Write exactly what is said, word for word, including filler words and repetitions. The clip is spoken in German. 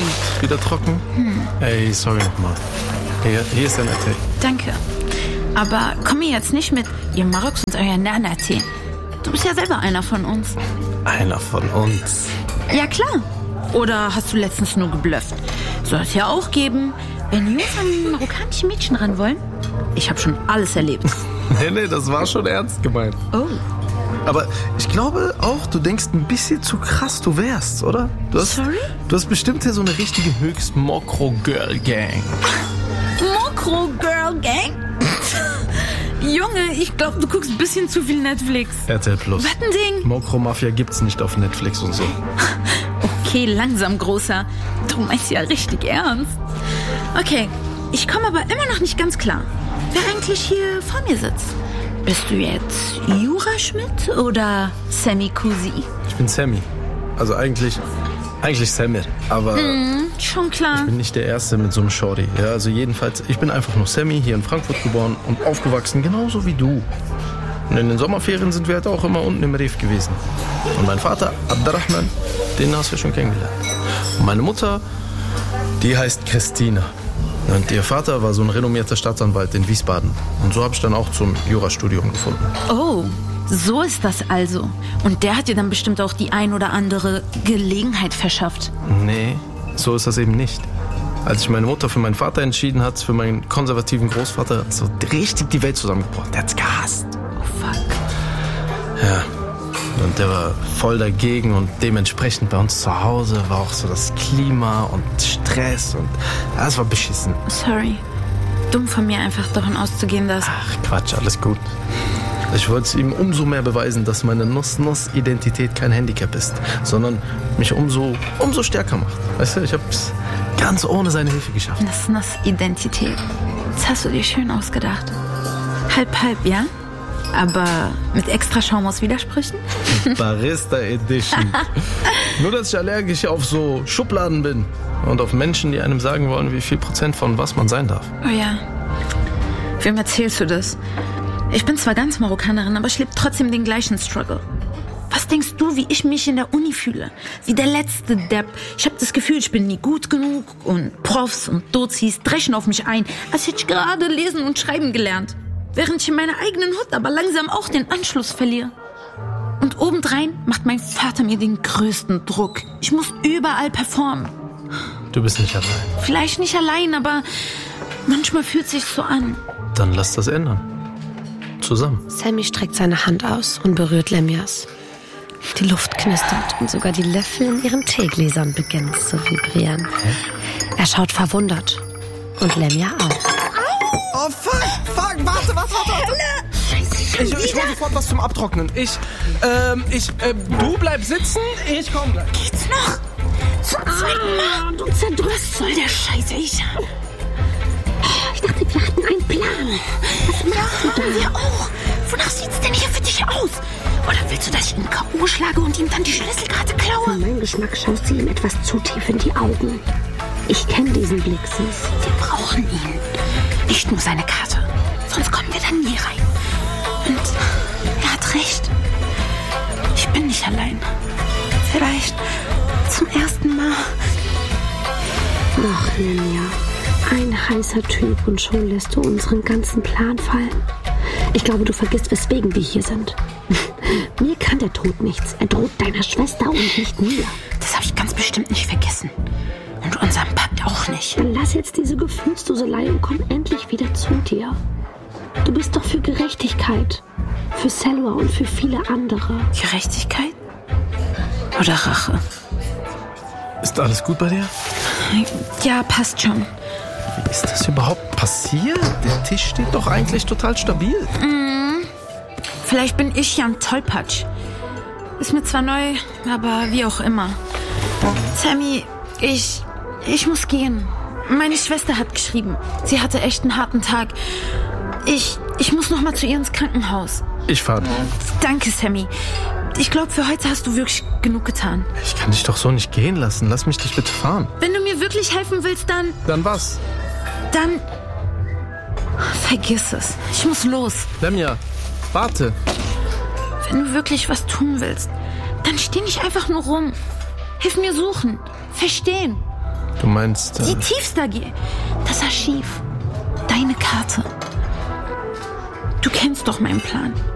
Und wieder trocken? Hm. Ey, sorry nochmal. Hier, hier ist dein Tee. Danke. Aber komm mir jetzt nicht mit ihr Maroks und euer Nana-Tee. Du bist ja selber einer von uns. Einer von uns? Ja, klar. Oder hast du letztens nur geblufft? Soll es ja auch geben, wenn Jungs an marokkanische Mädchen ran wollen. Ich habe schon alles erlebt. Nee, nee, das war schon ernst gemeint. Oh. Aber ich glaube auch, du denkst ein bisschen zu krass, du wärst, oder? Du hast, Sorry? Du hast bestimmt ja so eine richtige höchst Mokro-Girl-Gang. Mokro-Girl-Gang? Junge, ich glaube, du guckst ein bisschen zu viel Netflix. R T L Plus. Was ein Ding? Mokro-Mafia gibt's nicht auf Netflix und so. Okay, langsam, Großer. Du meinst ja richtig ernst. Okay, ich komme aber immer noch nicht ganz klar, wer eigentlich hier vor mir sitzt. Bist du jetzt Jura Schmidt oder Sammy Kusi? Ich bin Sammy. Also eigentlich, eigentlich Samir. Aber mm, schon klar. Ich bin nicht der Erste mit so einem Shorty. Ja, also jedenfalls, ich bin einfach nur Sammy, hier in Frankfurt geboren und aufgewachsen, genauso wie du. Und in den Sommerferien sind wir halt auch immer unten im Reef gewesen. Und mein Vater, Abderrahman, den hast du schon kennengelernt. Und meine Mutter, die heißt Christina. Und ihr Vater war so ein renommierter Staatsanwalt in Wiesbaden. Und so habe ich dann auch zum Jurastudium gefunden. Oh, so ist das also. Und der hat dir dann bestimmt auch die ein oder andere Gelegenheit verschafft. Nee, so ist das eben nicht. Als sich meine Mutter für meinen Vater entschieden hat, für meinen konservativen Großvater, hat so richtig die Welt zusammengebracht. Der hat's gehasst. Oh, fuck. Ja, und der war voll dagegen und dementsprechend bei uns zu Hause war auch so das Klima und Stress und ja, es war beschissen. Sorry. Dumm von mir, einfach davon auszugehen, dass... Ach, Quatsch, alles gut. Ich wollte es ihm umso mehr beweisen, dass meine Nuss-Nuss-Identität kein Handicap ist, sondern mich umso, umso stärker macht. Weißt du, ich habe es ganz ohne seine Hilfe geschafft. Nuss-Nuss-Identität. Das hast du dir schön ausgedacht. Halb, halb, ja? Aber mit extra Schaum aus Widersprüchen? Barista Edition. Nur, dass ich allergisch auf so Schubladen bin. Und auf Menschen, die einem sagen wollen, wie viel Prozent von was man sein darf. Oh ja. Wem erzählst du das? Ich bin zwar ganz Marokkanerin, aber ich lebe trotzdem den gleichen Struggle. Was denkst du, wie ich mich in der Uni fühle? Wie der letzte Depp. Ich habe das Gefühl, ich bin nie gut genug. Und Profs und Dozis dreschen auf mich ein, als hätte ich gerade lesen und schreiben gelernt. Während ich in meiner eigenen Hut aber langsam auch den Anschluss verliere. Und obendrein macht mein Vater mir den größten Druck. Ich muss überall performen. Du bist nicht allein. Vielleicht nicht allein, aber manchmal fühlt es sich so an. Dann lass das ändern. Zusammen. Sammy streckt seine Hand aus und berührt Lemjas. Die Luft knistert und sogar die Löffel in ihren Teegläsern beginnen zu vibrieren. Er schaut verwundert. Und Lemja auch. Oh, fuck, fuck, warte, warte, warte, warte. Scheiße, Ich, ich hol sofort was zum Abtrocknen. Ich, ähm, ich, äh, du bleib sitzen, ich komm gleich. Geht's noch? Zum zweiten Mal. Du zerdröst voll der Scheiße, ich. Ich dachte, wir hatten einen Plan. Was machst ja, du da? Wir auch. Wonach sieht's denn hier für dich aus? Oder willst du, dass ich ihn K O schlage und ihm dann die Schlüsselkarte klaue? Für meinen Geschmack schaust du ihm etwas zu tief in die Augen. Ich kenne diesen Blick, Sis. Wir brauchen ihn. Nicht nur seine Karte. Sonst kommen wir dann nie rein. Und er hat recht. Ich bin nicht allein. Vielleicht zum ersten Mal. Ach, Lemja. Ein heißer Typ und schon lässt du unseren ganzen Plan fallen. Ich glaube, du vergisst, weswegen wir hier sind. Mir kann der Tod nichts. Er droht deiner Schwester und nicht mir. Das habe ich ganz bestimmt nicht vergessen. Und unserem Pakt auch nicht. Dann lass jetzt diese Gefühlsduselei und komm endlich wieder zu dir. Du bist doch für Gerechtigkeit. Für Selwa und für viele andere. Gerechtigkeit? Oder Rache? Ist alles gut bei dir? Ja, passt schon. Wie ist das überhaupt passiert? Der Tisch steht doch eigentlich total stabil. Mm, vielleicht bin ich ja ein Tollpatsch. Ist mir zwar neu, aber wie auch immer. Sammy, ich... Ich muss gehen. Meine Schwester hat geschrieben. Sie hatte echt einen harten Tag. Ich, ich muss noch mal zu ihr ins Krankenhaus. Ich fahre. Danke, Sammy. Ich glaube, für heute hast du wirklich genug getan. Ich kann dich doch so nicht gehen lassen. Lass mich dich bitte fahren. Wenn du mir wirklich helfen willst, dann... Dann was? Dann... Vergiss es. Ich muss los. Lemja, warte. Wenn du wirklich was tun willst, dann steh nicht einfach nur rum. Hilf mir suchen. Verstehen. Du meinst... Äh Die Tiefstar-G. Das Archiv. Deine Karte. Du kennst doch meinen Plan.